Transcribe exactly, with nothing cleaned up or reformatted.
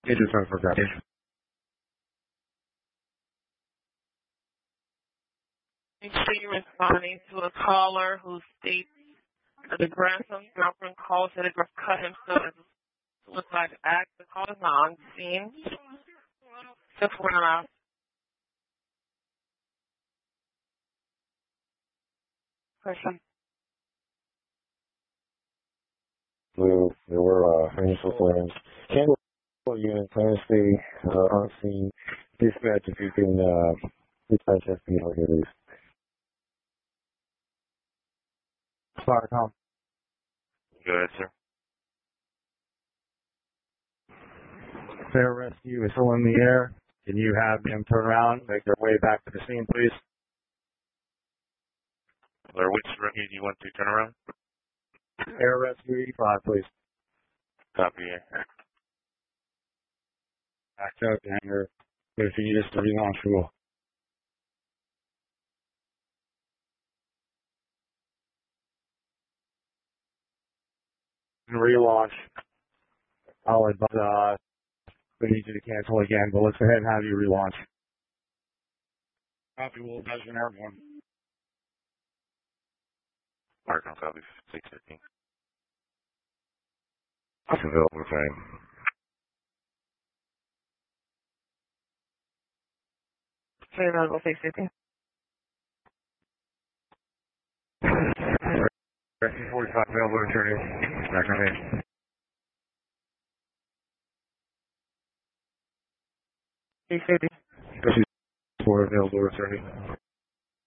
Major ten for ground. Make sure you're responding to a caller who states that the grandson's girlfriend calls that it was cut himself as a suicide act. The call is not on scene. Just one out. Question. Blue, there were uh, initial flames. Candle unit, Tennessee, uh, on scene. Dispatch, if you can, uh, dispatch F B O here, please. Fire com. Go ahead, sir. Pararescue is still in the air. Can you have them turn around, make their way back to the scene, please? Or which rescue do you want to turn around? Pararescue eighty-five, please. Copy. Back out, hangar. But if you need us to relaunch, we will. Relaunch. I'll advise, uh, we need you to cancel again, but let's go ahead and have you relaunch. Copy, we'll advise you everyone. Mark on copy six fifteen. It's available frame. Say available six fifty. Rescue forty-five available attorney. Back on me. six fifty.